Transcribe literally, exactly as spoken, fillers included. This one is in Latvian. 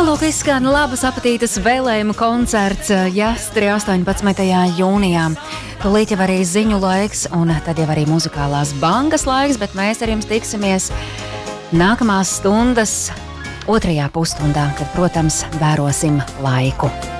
Lūk, izskan labas apetītes vēlējumu koncerts Jāstri astoņpadsmitajā jūnijā. Tūlīt jau arī ziņu laiks, un tad jau arī muzikālās bangas laiks, bet mēs ar jums tiksimies nākamās stundas otrajā pusstundā, kad, protams, vērosim laiku.